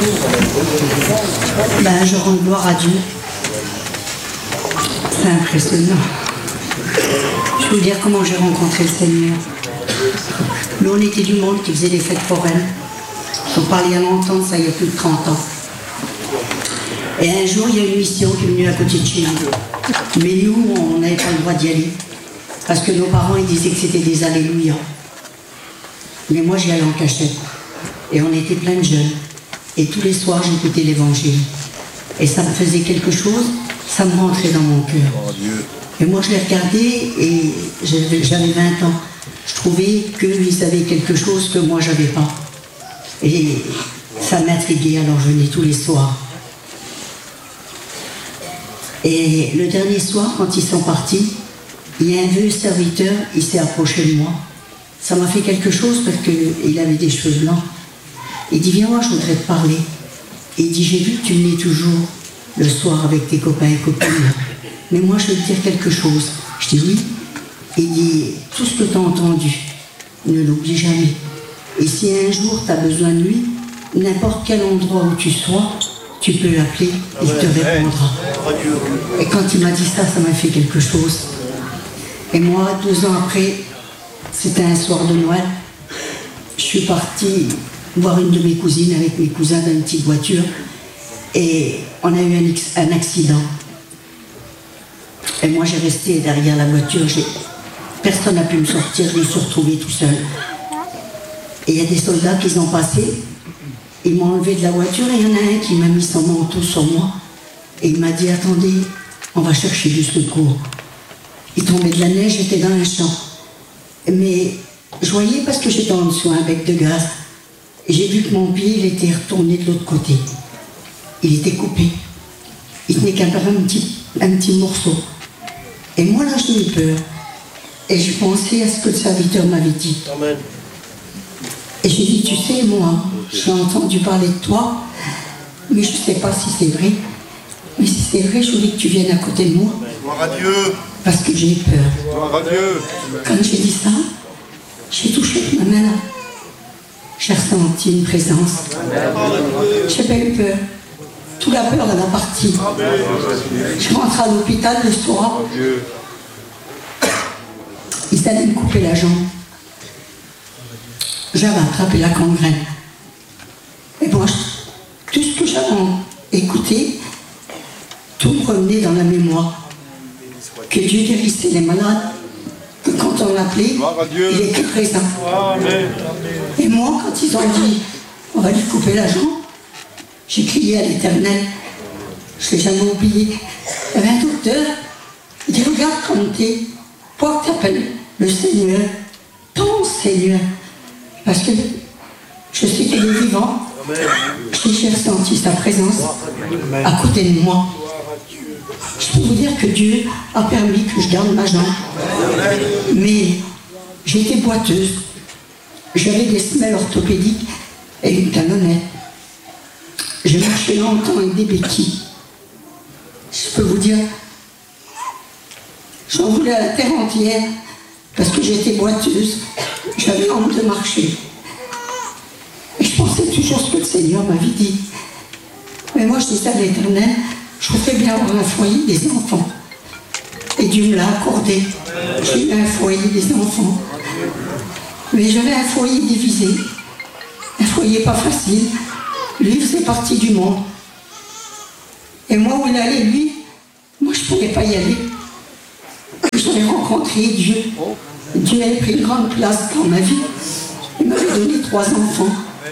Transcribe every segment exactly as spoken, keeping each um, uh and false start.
Ben, je rends gloire à Dieu. C'est impressionnant. Je vais vous dire comment j'ai rencontré le Seigneur. Nous, on était du monde qui faisait des fêtes foraines. On parlait il y a longtemps, ça il y a plus de trente ans. Et un jour, il y a une mission qui est venue à côté de chez nous. Mais nous, on n'avait pas le droit d'y aller. Parce que nos parents, ils disaient que c'était des alléluia. Mais moi, j'y allais en cachette. Et on était plein de jeunes. Et tous les soirs, j'écoutais l'évangile. Et ça me faisait quelque chose, ça me rentrait dans mon cœur. Et moi, je les regardais et j'avais vingt ans. Je trouvais qu'ils avaient quelque chose que moi, j'avais pas. Et ça m'intriguait, alors je venais tous les soirs. Et le dernier soir, quand ils sont partis, il y a un vieux serviteur, il s'est approché de moi. Ça m'a fait quelque chose parce qu'il avait des cheveux blancs. Il dit, viens moi, je voudrais te parler. Et il dit, j'ai vu que tu venais toujours le soir avec tes copains et copines. Mais moi, je vais te dire quelque chose. Je dis oui. Il dit, tout ce que tu as entendu, ne l'oublie jamais. Et si un jour tu as besoin de lui, n'importe quel endroit où tu sois, tu peux l'appeler, il te répondra. Et quand il m'a dit ça, ça m'a fait quelque chose. Et moi, deux ans après, c'était un soir de Noël, je suis partie voir une de mes cousines avec mes cousins dans une petite voiture et on a eu un, un accident. Et moi, j'ai resté derrière la voiture, personne n'a pu me sortir, je me suis retrouvée tout seul. Et il y a des soldats qui sont passés, ils m'ont enlevé de la voiture et il y en a un qui m'a mis son manteau sur moi et il m'a dit, attendez, on va chercher du secours. Il tombait de la neige, j'étais dans un champ. Mais je voyais parce que j'étais en dessous un bec de gaz. Et j'ai vu que mon pied, il était retourné de l'autre côté. Il était coupé. Il tenait qu'un petit, un petit morceau. Et moi, là, j'ai eu peur. Et je pensais à ce que le serviteur m'avait dit. Amen. Et j'ai dit, tu sais, moi, j'ai entendu parler de toi, mais je ne sais pas si c'est vrai. Mais si c'est vrai, je voulais que tu viennes à côté de moi. Gloire à Dieu. Parce que j'ai peur. Gloire à Dieu. Quand j'ai dit ça, j'ai touché ma main là. J'ai ressenti une présence. J'ai pas eu peur. Toute la peur, elle a parti. Je rentre à l'hôpital le soir. Ils allaient me couper la jambe. J'avais attrapé la gangrène. Et moi, tout ce que j'avais écouté, tout me revenait dans la mémoire. Que Dieu guérissait les malades, que quand on l'appelait, il était présent. Amen. Et moi, quand ils ont dit, on va lui couper la jambe, j'ai crié à l'Éternel. Je ne l'ai jamais oublié. Il y avait un docteur, il dit, regarde comme t'es, pourquoi tu t'appelles le Seigneur, ton Seigneur, parce que je sais qu'il est vivant. J'ai ressenti sa présence à côté de moi. Je peux vous dire que Dieu a permis que je garde ma jambe. Mais j'étais boiteuse. J'avais des semelles orthopédiques et une talonnette. J'ai marché longtemps avec des béquilles. Je peux vous dire, j'en voulais à la terre entière parce que j'étais boiteuse. J'avais honte de marcher. Et je pensais toujours ce que le Seigneur m'avait dit. Mais moi, je disais à l'Éternel, je voudrais bien avoir un foyer des enfants. Et Dieu me l'a accordé. J'ai eu un foyer des enfants. Mais j'avais un foyer divisé. Un foyer pas facile. Lui faisait partie du monde. Et moi, où il allait, lui, moi, je ne pouvais pas y aller. J'avais rencontré Dieu. Dieu avait pris une grande place dans ma vie. Il m'avait donné trois enfants.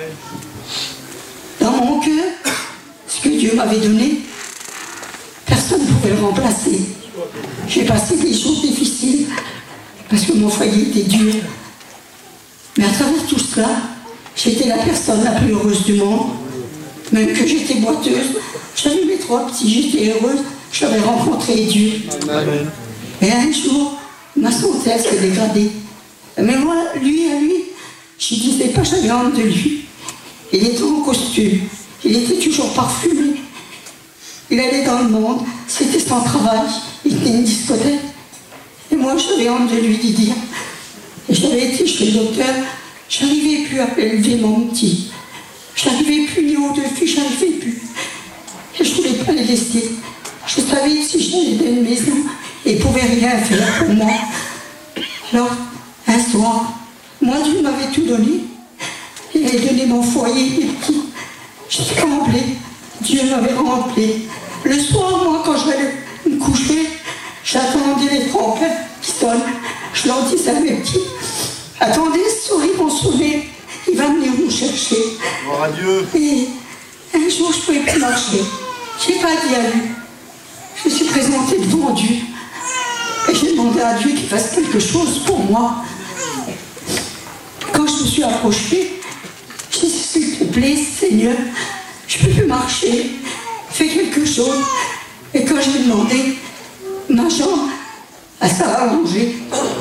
Dans mon cœur, ce que Dieu m'avait donné, personne ne pouvait le remplacer. J'ai passé des jours difficiles parce que mon foyer était dur. Mais à travers tout cela, j'étais la personne la plus heureuse du monde. Même que j'étais boiteuse, j'avais mes trois petits, j'étais heureuse, j'avais rencontré Dieu. Amen. Et un jour, ma santé s'est dégradée. Mais moi, lui à lui, je ne disais pas, j'avais honte de lui. Il était en costume, il était toujours parfumé. Il allait dans le monde, c'était son travail, il tenait une discothèque. Et moi, j'avais honte de lui dire. Et j'avais été chez le docteur, je n'arrivais plus à élever mon petit. J'arrivais plus ni au-dessus, j'arrivais plus. Et je ne voulais pas les laisser. Je savais que si j'allais dans une maison, ils ne pouvaient rien faire pour moi. Alors, un soir, moi, Dieu m'avait tout donné. Il avait donné mon foyer, mes petits. J'étais comblée. Dieu m'avait rempli. Le soir, moi, quand j'allais me coucher, j'attendais les trompettes qui sonnent. Je leur disais à mes petits, attendez, ce soir, ils vont sonner. Il va venir nous chercher. Gloire à Dieu. Et un jour, je ne pouvais plus marcher. Je n'ai pas dit à lui. Je me suis présentée devant Dieu. Et j'ai demandé à Dieu qu'il fasse quelque chose pour moi. Quand je me suis approchée, j'ai dit, s'il te plaît, Seigneur, je ne peux plus marcher. Fais quelque chose. Et quand j'ai demandé, ma jambe, elle s'est allongée.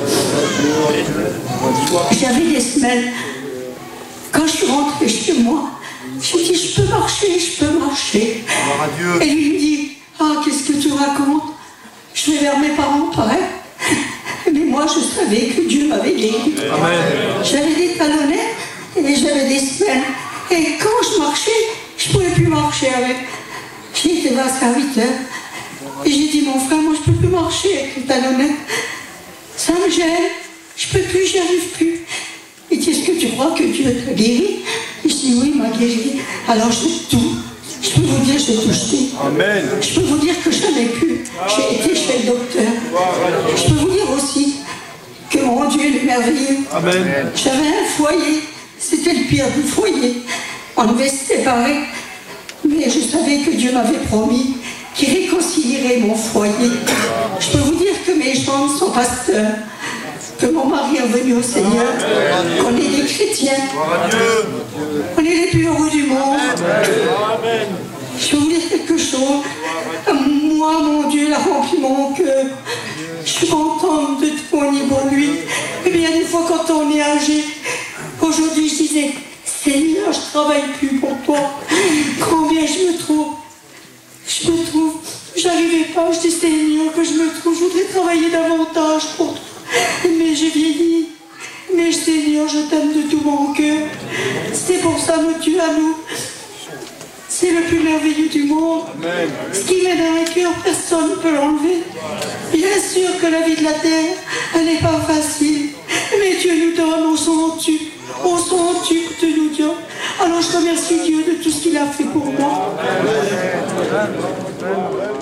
J'avais des semelles. Quand je suis rentrée chez moi, j'ai dit, je peux marcher, je peux marcher. Et lui me dit, ah, qu'est-ce que tu racontes? Je vais vers mes parents, pareil. Mais moi, je savais que Dieu m'avait guéri. J'avais des talonnettes et j'avais des semelles. Et quand je marchais, je ne pouvais plus marcher avec. J'ai été ma serviteur. Et j'ai dit, mon frère, moi, je ne peux plus marcher avec les talonnettes. Ça me gêne. Je ne peux plus, j'y arrive plus. Il dit, est-ce que tu crois que Dieu t'a guéri? Je dis, oui, il m'a guéri. Alors, je fais tout. Je peux vous dire, j'ai tout jeté. Amen. Je peux vous dire que j'en ai plus. J'ai été chez le docteur. Je peux vous dire aussi que mon Dieu est merveilleux. Amen. J'avais un foyer. C'était le pire du foyer. On devait se séparer. Mais je savais que Dieu m'avait promis qu'il réconcilierait mon foyer. Je peux vous dire que mes jambes sont pasteurs. Que mon mari est revenu au Seigneur. Qu'on est des chrétiens. On est les plus heureux du monde. Je vais vous dire quelque chose. Moi, mon Dieu, il a rempli mon cœur. Je suis contente de témoigner pour lui. Et bien, des fois, quand on est âgé, aujourd'hui, je disais, Seigneur, je ne travaille plus pour toi. Combien je me trouve. Je me trouve. J'arrivais pas. Je dis, Seigneur, que je me trouve. Je voudrais travailler davantage pour toi. Mais j'ai vieilli. Mais Seigneur, je t'aime de tout mon cœur. C'est pour ça, mon Dieu, à nous. C'est le plus merveilleux du monde. Amen. Ce qui met dans le cœur, personne ne peut l'enlever. Bien sûr que la vie de la terre, elle n'est pas facile. Mais Dieu nous donne au centuple, au centuple de nous donne. Alors je remercie Dieu de tout ce qu'il a fait pour moi. Amen.